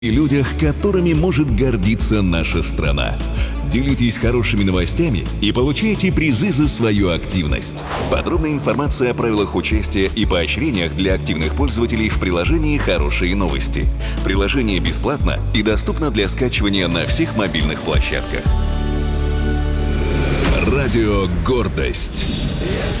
и людях, которыми может гордиться наша страна. Делитесь хорошими новостями и получайте призы за свою активность. Подробная информация о правилах участия и поощрениях для активных пользователей в приложении «Хорошие новости». Приложение бесплатно и доступно для скачивания на всех мобильных площадках. Радио «Гордость».